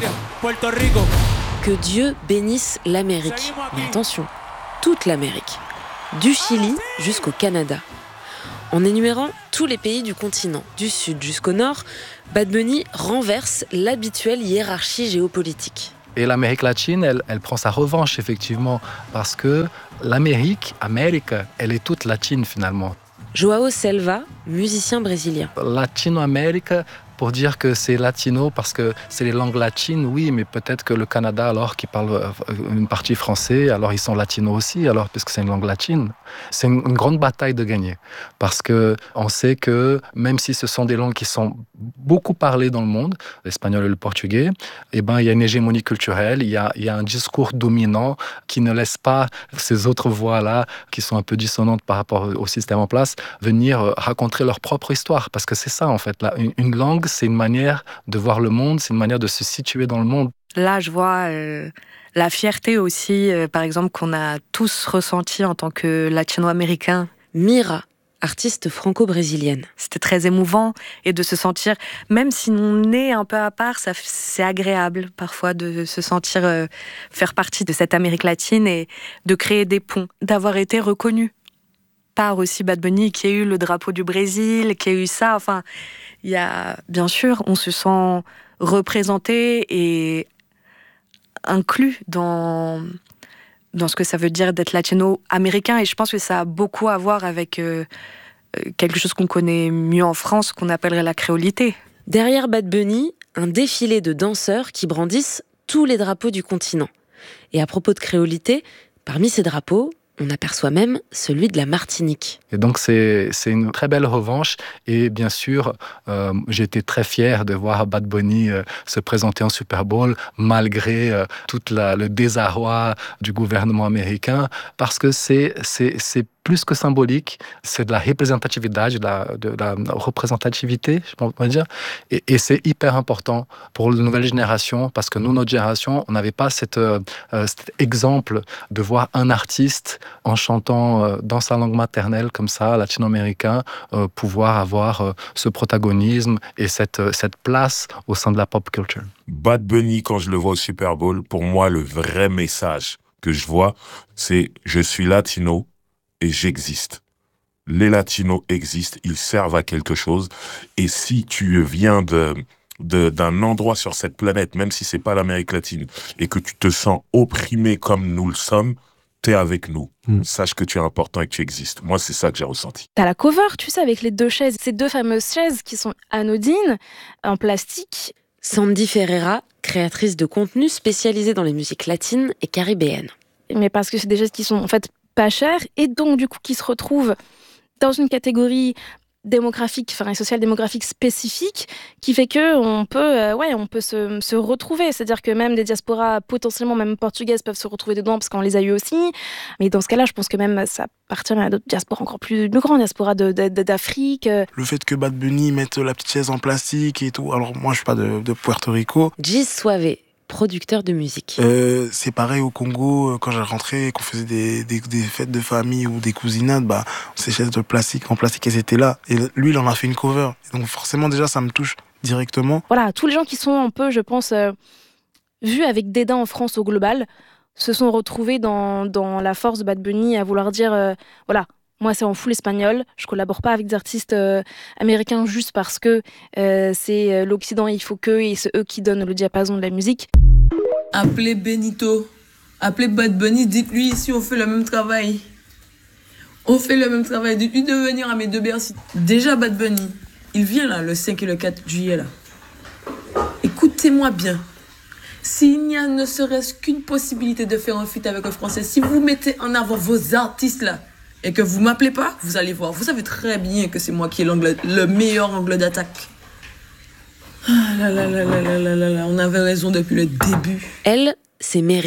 Que Dieu bénisse l'Amérique. Mais attention, toute l'Amérique. Du Chili jusqu'au Canada. En énumérant tous les pays du continent, du sud jusqu'au nord, Bad Bunny renverse l'habituelle hiérarchie géopolitique. Et l'Amérique latine, elle prend sa revanche, effectivement, parce que l'Amérique, elle est toute latine, finalement. Joao Selva, musicien brésilien. Latino-Amérique, pour dire que c'est latino parce que c'est les langues latines, oui, mais peut-être que le Canada, alors, qui parle une partie français, alors ils sont latinos aussi, alors, puisque c'est une langue latine. C'est une grande bataille de gagner, parce que on sait que même si ce sont des langues qui sont beaucoup parlées dans le monde, l'espagnol et le portugais, eh ben, il y a une hégémonie culturelle, il y a un discours dominant qui ne laisse pas ces autres voix-là, qui sont un peu dissonantes par rapport au système en place, venir raconter leur propre histoire, parce que c'est ça, en fait. Là, une langue, c'est une manière de voir le monde, c'est une manière de se situer dans le monde. Là, je vois la fierté aussi, par exemple, qu'on a tous ressenti en tant que latino-américains. Mira, artiste franco-brésilienne. C'était très émouvant et de se sentir, même si on est un peu à part, c'est agréable parfois de se sentir faire partie de cette Amérique latine et de créer des ponts, d'avoir été reconnu par aussi Bad Bunny qui a eu le drapeau du Brésil, qui a eu ça, enfin... Il y a, bien sûr, on se sent représenté et inclus dans ce que ça veut dire d'être latino-américain. Et je pense que ça a beaucoup à voir avec quelque chose qu'on connaît mieux en France, qu'on appellerait la créolité. Derrière Bad Bunny, un défilé de danseurs qui brandissent tous les drapeaux du continent. Et à propos de créolité, parmi ces drapeaux, on aperçoit même celui de la Martinique. Et donc, c'est une très belle revanche. Et bien sûr, j'ai été très fier de voir Bad Bunny se présenter en Super Bowl, malgré tout le désarroi du gouvernement américain, parce que c'est plus que symbolique, c'est de la représentativité, de la représentativité, je peux dire. Et c'est hyper important pour la nouvelle génération, parce que nous, notre génération, on n'avait pas cet exemple de voir un artiste en chantant dans sa langue maternelle, comme ça, latino-américain, pouvoir avoir ce protagonisme et cette place au sein de la pop culture. Bad Bunny, quand je le vois au Super Bowl, pour moi, le vrai message que je vois, c'est « Je suis latino ». Et j'existe. Les latinos existent, ils servent à quelque chose. Et si tu viens d'un endroit sur cette planète, même si c'est pas l'Amérique latine, et que tu te sens opprimé comme nous le sommes, t'es avec nous. Sache que tu es important et que tu existes. Moi, c'est ça que j'ai ressenti. T'as la cover, tu sais, avec les deux chaises, ces deux fameuses chaises qui sont anodines, en plastique. Sandy Ferreira, créatrice de contenu spécialisée dans les musiques latines et caribéennes. Mais parce que c'est des chaises qui sont en fait pas cher, et donc du coup qui se retrouvent dans une catégorie démographique, enfin social-démographique spécifique, qui fait que on peut se retrouver. C'est-à-dire que même des diasporas potentiellement même portugaises peuvent se retrouver dedans parce qu'on les a eu aussi. Mais dans ce cas-là, je pense que même ça appartient à d'autres diasporas encore plus grandes, diasporas d'Afrique. Le fait que Bad Bunny mette la petite chaise en plastique et tout. Alors moi, je suis pas de Puerto Rico. Gis Suave, producteur de musique. C'est pareil au Congo, quand j'ai rentré, qu'on faisait des fêtes de famille ou des cousinades, ces chaises en plastique, elles étaient là. Et lui, il en a fait une cover. Et donc forcément, déjà, ça me touche directement. Voilà, tous les gens qui sont un peu, je pense, vus avec dédain en France au global, se sont retrouvés dans la force de Bad Bunny à vouloir dire, voilà, moi, c'est en full espagnol. Je collabore pas avec des artistes américains juste parce que c'est l'Occident, il faut que, et c'est eux qui donnent le diapason de la musique. Appelez Benito, appelez Bad Bunny, dites-lui ici, on fait le même travail. On fait le même travail. Dites-lui de venir à mes deux Bercy. Déjà, Bad Bunny, il vient là, le 5 et le 4 juillet, là. Écoutez-moi bien. S'il n'y a ne serait-ce qu'une possibilité de faire un feat avec un Français, si vous mettez en avant vos artistes là, et que vous m'appelez pas, vous allez voir. Vous savez très bien que c'est moi qui ai le meilleur angle d'attaque. Ah là là là là là là là, on avait raison depuis le début. Elle, c'est Mary.